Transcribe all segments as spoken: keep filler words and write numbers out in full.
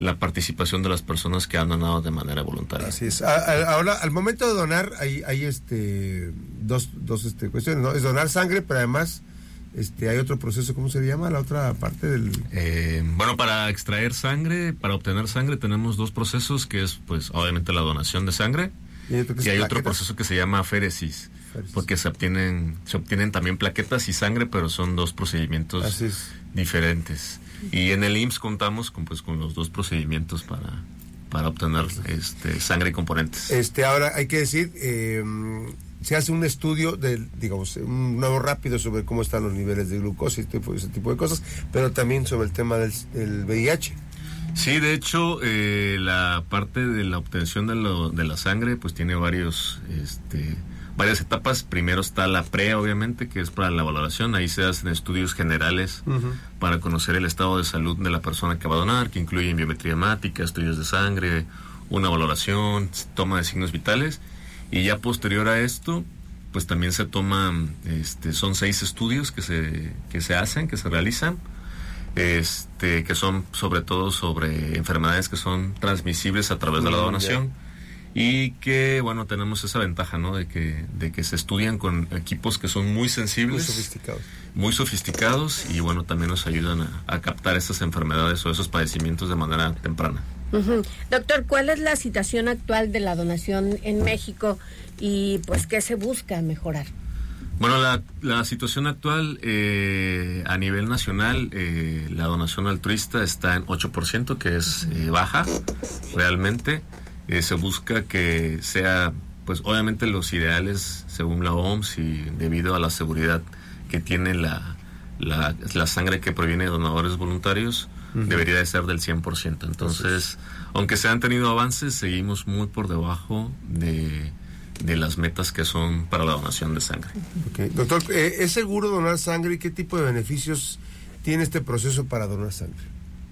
la participación de las personas que han donado de manera voluntaria. Así es. A, a, ahora, al momento de donar, hay, hay este dos, dos este, cuestiones, ¿no? Es donar sangre, pero además este hay otro proceso, ¿cómo se llama? La otra parte del... Eh, bueno, para extraer sangre, para obtener sangre, tenemos dos procesos, que es, pues, obviamente la donación de sangre, y, y hay plaquetas. Otro proceso que se llama aféresis, aféresis, porque se obtienen, se obtienen también plaquetas y sangre, pero son dos procedimientos diferentes. Y en el I M S S contamos con pues con los dos procedimientos para para obtener este sangre y componentes. Este ahora hay que decir, eh, se hace un estudio de, digamos, un nuevo rápido sobre cómo están los niveles de glucosa y tipo, ese tipo de cosas, pero también sobre el tema del, del V I H. Sí, de hecho, eh, la parte de la obtención de, lo, de la sangre, pues tiene varios, este, varias etapas. Primero está la pre, obviamente, que es para la valoración. Ahí se hacen estudios generales uh-huh. para conocer el estado de salud de la persona que va a donar, que incluyen biometría hemática, estudios de sangre, una valoración, toma de signos vitales. Y ya posterior a esto, pues también se toman, este, son seis estudios que se, que se hacen, que se realizan. Este, que son sobre todo sobre enfermedades que son transmisibles a través de la donación, y que bueno, tenemos esa ventaja, ¿no? de que de que se estudian con equipos que son muy sensibles, muy sofisticados, muy sofisticados y bueno, también nos ayudan a, a captar estas enfermedades o esos padecimientos de manera temprana. Uh-huh. Doctor, ¿cuál es la situación actual de la donación en México y pues qué se busca mejorar? Bueno, la, la situación actual eh, a nivel nacional, eh, la donación altruista está en ocho por ciento, que es eh, baja realmente. Eh, se busca que sea, pues obviamente los ideales según la O M S y debido a la seguridad que tiene la, la, la sangre que proviene de donadores voluntarios, uh-huh. debería de ser del cien por ciento. Entonces, aunque se han tenido avances, seguimos muy por debajo de... de las metas que son para la donación de sangre. Okay. Doctor, eh, ¿es seguro donar sangre y qué tipo de beneficios tiene este proceso para donar sangre?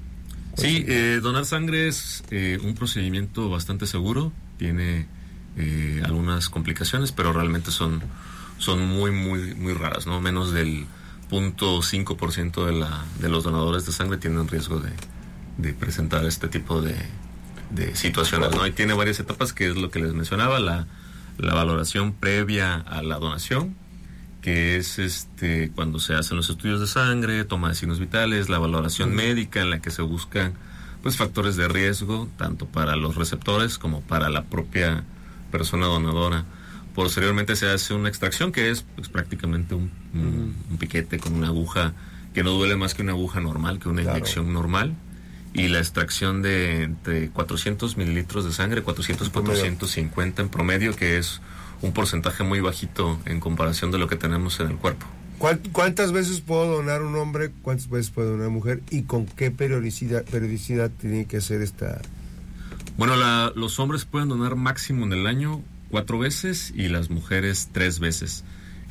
Sí, eh, donar sangre es eh, un procedimiento bastante seguro, tiene eh, algunas complicaciones, pero realmente son, son muy, muy, muy raras, ¿no? Menos del cero punto cinco por ciento de, la, de los donadores de sangre tienen riesgo de, de presentar este tipo de, de situaciones, ¿no? Y tiene varias etapas, que es lo que les mencionaba, la la valoración previa a la donación, que es este cuando se hacen los estudios de sangre, toma de signos vitales, la valoración médica en la que se buscan pues factores de riesgo tanto para los receptores como para la propia persona donadora. Posteriormente se hace una extracción, que es pues prácticamente un, un, un piquete con una aguja que no duele más que una aguja normal, que una claro. inyección normal, y la extracción de entre cuatrocientos mililitros de sangre, cuatrocientos, cuatrocientos cincuenta en promedio, que es un porcentaje muy bajito en comparación de lo que tenemos en el cuerpo. ¿Cuántas veces puedo donar un hombre? ¿Cuántas veces puede donar una mujer? ¿Y con qué periodicidad, periodicidad tiene que hacer esta...? Bueno, la, los hombres pueden donar máximo en el año cuatro veces y las mujeres tres veces.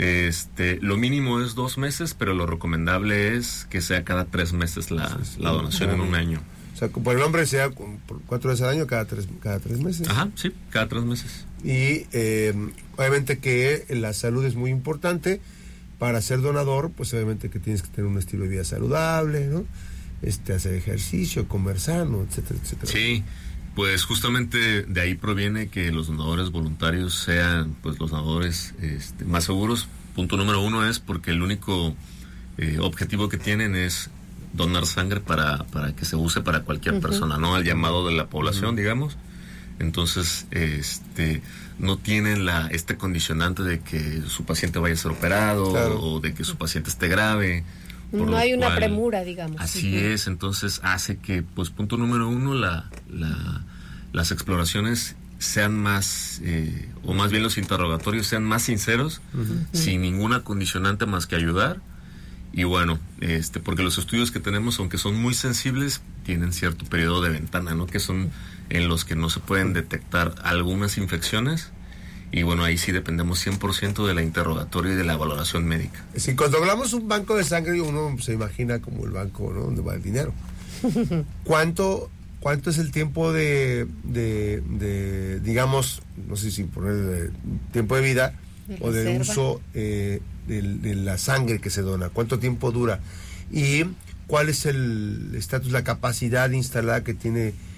Este, lo mínimo es dos meses, pero lo recomendable es que sea cada tres meses la, sí, sí, la donación en un año. O sea, por el hombre sea por cuatro veces al año, cada tres, cada tres meses. Ajá, sí, cada tres meses. Y eh, obviamente que la salud es muy importante. Para ser donador, pues obviamente que tienes que tener un estilo de vida saludable, ¿no? Este, hacer ejercicio, comer sano, etcétera, etcétera. Sí. Pues justamente de ahí proviene que los donadores voluntarios sean pues los donadores este, más seguros. Punto número uno es porque el único eh, objetivo que tienen es donar sangre para, para que se use para cualquier uh-huh. persona, ¿no? Al llamado de la población, uh-huh. digamos. Entonces, este, no tienen la este condicionante de que su paciente vaya a ser operado, claro. o de que su paciente esté grave. No hay una cual, premura, digamos. Así uh-huh. es, entonces hace que, pues, punto número uno, la, la, las exploraciones sean más, eh, o más bien los interrogatorios sean más sinceros, uh-huh. sin ninguna condicionante más que ayudar. Y bueno, este, porque los estudios que tenemos, aunque son muy sensibles, tienen cierto periodo de ventana, ¿no? Que son en los que no se pueden detectar algunas infecciones. Y bueno, ahí sí dependemos cien por ciento de la interrogatorio y de la valoración médica. Sí, cuando hablamos un banco de sangre, uno se imagina como el banco, ¿no? Donde va el dinero. ¿Cuánto, cuánto es el tiempo de, de, de, digamos, no sé si poner de tiempo de vida de o de uso eh, de, de la sangre que se dona? ¿Cuánto tiempo dura? Y ¿cuál es el estatus, la capacidad instalada que tiene